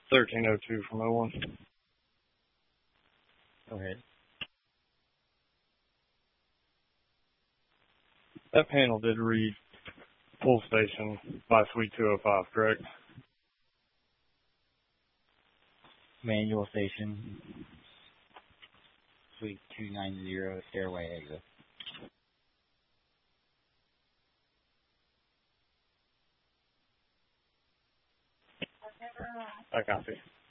1302 from O1. Go ahead. That panel did read full station by suite 205, correct? Manual station, suite 290, stairway exit. I copy.